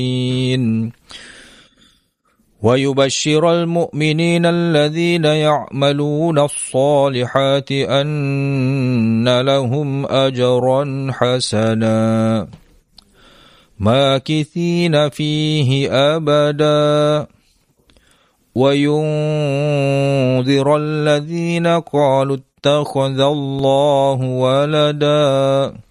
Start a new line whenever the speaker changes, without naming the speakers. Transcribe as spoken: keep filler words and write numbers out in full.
ويبشر المؤمنين الذين يعملون الصالحات أن لهم أجرا حسنا ماكثين فيه أبدا وينذر الذين قالوا اتخذ الله ولدا